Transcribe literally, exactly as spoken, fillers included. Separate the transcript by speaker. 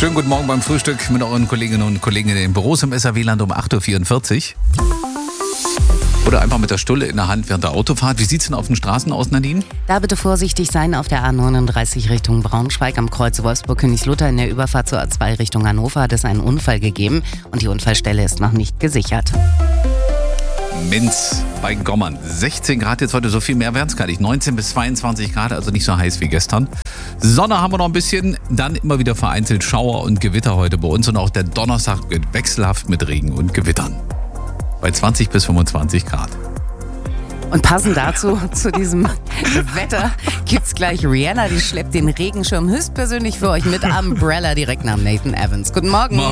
Speaker 1: Schönen guten Morgen beim Frühstück mit euren Kolleginnen und Kollegen in den Büros im S R W-Land um acht Uhr vierundvierzig. Oder einfach mit der Stulle in der Hand während der Autofahrt. Wie sieht's denn auf den Straßen aus, Nadine?
Speaker 2: Da bitte vorsichtig sein auf der A neununddreißig Richtung Braunschweig am Kreuz Wolfsburg-Königslutter. In der Überfahrt zur A zwei Richtung Hannover hat es einen Unfall gegeben und die Unfallstelle ist noch nicht gesichert.
Speaker 1: Minz bei Gommern. sechzehn Grad jetzt heute, so viel mehr werden es gar nicht. neunzehn bis zweiundzwanzig Grad, also nicht so heiß wie gestern. Sonne haben wir noch ein bisschen, dann immer wieder vereinzelt Schauer und Gewitter heute bei uns. Und auch der Donnerstag wird wechselhaft mit Regen und Gewittern. Bei zwanzig bis fünfundzwanzig Grad.
Speaker 2: Und passend dazu, zu diesem Wetter, gibt's gleich Rihanna, die schleppt den Regenschirm höchstpersönlich für euch mit Umbrella direkt nach Nathan Evans. Guten Morgen.
Speaker 1: Morgen.